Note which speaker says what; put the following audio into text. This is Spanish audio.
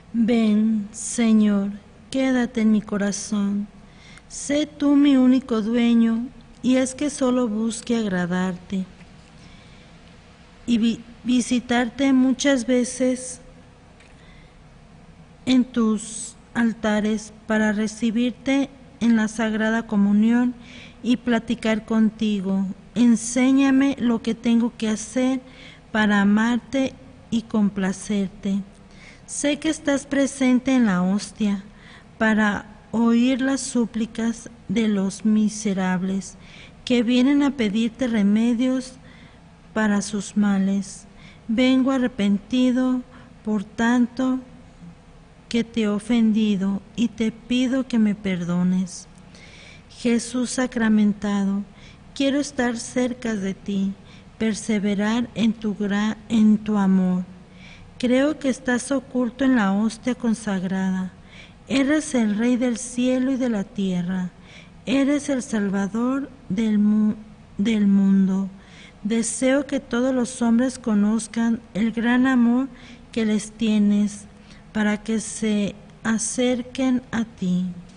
Speaker 1: Ven, Señor, quédate en mi corazón. Sé tú mi único dueño, y es que solo busque agradarte y visitarte muchas veces en tus altares para recibirte en la Sagrada Comunión y platicar contigo. Enséñame lo que tengo que hacer para amarte y complacerte. Sé que estás presente en la hostia para oír las súplicas de los miserables que vienen a pedirte remedios para sus males. Vengo arrepentido por tanto que te he ofendido y te pido que me perdones. Jesús sacramentado, quiero estar cerca de ti, perseverar en tu amor. Creo que estás oculto en la hostia consagrada. Eres el Rey del cielo y de la tierra. Eres el Salvador del mundo. Deseo que todos los hombres conozcan el gran amor que les tienes para que se acerquen a ti.